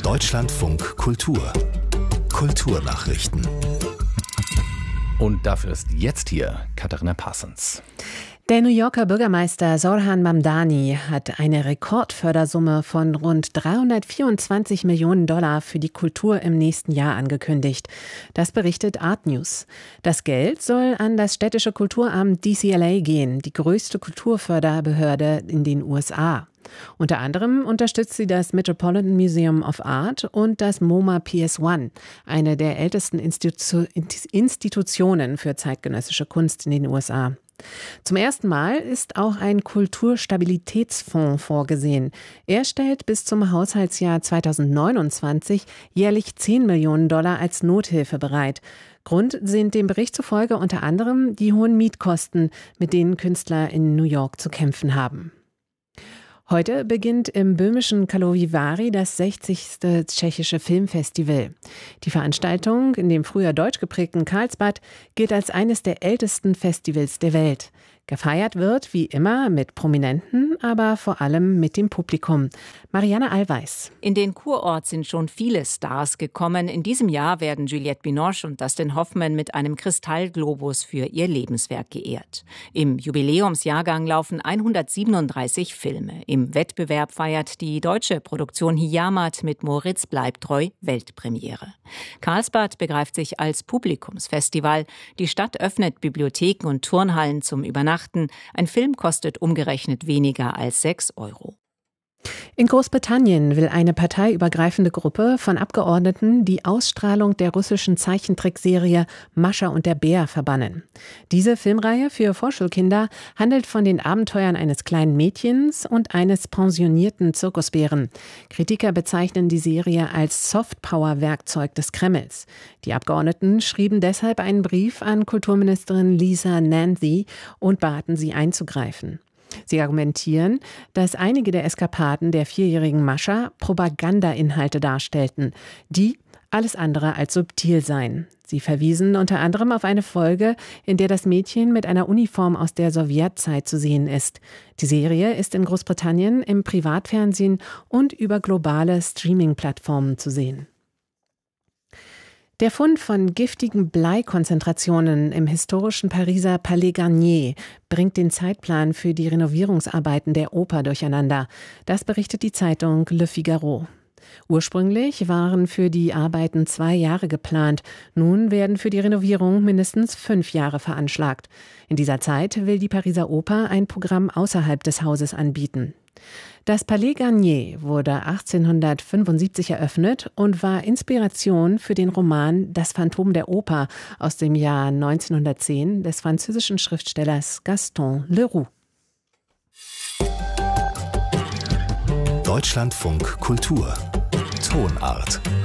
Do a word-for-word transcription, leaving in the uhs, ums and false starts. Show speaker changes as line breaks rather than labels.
Deutschlandfunk Kultur. Kulturnachrichten.
Und dafür ist jetzt hier Katharina Parsons.
Der New Yorker Bürgermeister Zohrab Mamdani hat eine Rekordfördersumme von rund dreihundertvierundzwanzig Millionen Dollar für die Kultur im nächsten Jahr angekündigt. Das berichtet Art News. Das Geld soll an das städtische Kulturamt D C L A gehen, die größte Kulturförderbehörde in den U S A. Unter anderem unterstützt sie das Metropolitan Museum of Art und das MoMA P S eins, eine der ältesten Institu- Institutionen für zeitgenössische Kunst in den U S A. Zum ersten Mal ist auch ein Kulturstabilitätsfonds vorgesehen. Er stellt bis zum Haushaltsjahr zweitausendneunundzwanzig jährlich zehn Millionen Dollar als Nothilfe bereit. Grund sind dem Bericht zufolge unter anderem die hohen Mietkosten, mit denen Künstler in New York zu kämpfen haben. Heute beginnt im böhmischen Karlovy Vary das sechzigste tschechische Filmfestival. Die Veranstaltung in dem früher deutsch geprägten Karlsbad gilt als eines der ältesten Festivals der Welt. Gefeiert wird, wie immer, mit Prominenten, aber vor allem mit dem Publikum. Marianne Allweis.
In den Kurort sind schon viele Stars gekommen. In diesem Jahr werden Juliette Binoche und Dustin Hoffman mit einem Kristallglobus für ihr Lebenswerk geehrt. Im Jubiläumsjahrgang laufen hundertsiebenunddreißig Filme. Im Wettbewerb feiert die deutsche Produktion Hijamat mit Moritz Bleibtreu Weltpremiere. Karlsbad begreift sich als Publikumsfestival. Die Stadt öffnet Bibliotheken und Turnhallen zum Übernachten. Ein Film kostet umgerechnet weniger als sechs Euro.
In Großbritannien will eine parteiübergreifende Gruppe von Abgeordneten die Ausstrahlung der russischen Zeichentrickserie Mascha und der Bär verbannen. Diese Filmreihe für Vorschulkinder handelt von den Abenteuern eines kleinen Mädchens und eines pensionierten Zirkusbären. Kritiker bezeichnen die Serie als Softpower-Werkzeug des Kremls. Die Abgeordneten schrieben deshalb einen Brief an Kulturministerin Lisa Nancy und baten sie einzugreifen. Sie argumentieren, dass einige der Eskapaden der vierjährigen Mascha Propagandainhalte darstellten, die alles andere als subtil seien. Sie verwiesen unter anderem auf eine Folge, in der das Mädchen mit einer Uniform aus der Sowjetzeit zu sehen ist. Die Serie ist in Großbritannien im Privatfernsehen und über globale Streaming-Plattformen zu sehen. Der Fund von giftigen Bleikonzentrationen im historischen Pariser Palais Garnier bringt den Zeitplan für die Renovierungsarbeiten der Oper durcheinander. Das berichtet die Zeitung Le Figaro. Ursprünglich waren für die Arbeiten zwei Jahre geplant. Nun werden für die Renovierung mindestens fünf Jahre veranschlagt. In dieser Zeit will die Pariser Oper ein Programm außerhalb des Hauses anbieten. Das Palais Garnier wurde achtzehnhundertfünfundsiebzig eröffnet und war Inspiration für den Roman Das Phantom der Oper aus dem Jahr neunzehnhundertzehn des französischen Schriftstellers Gaston Leroux.
Deutschlandfunk Kultur. Tonart.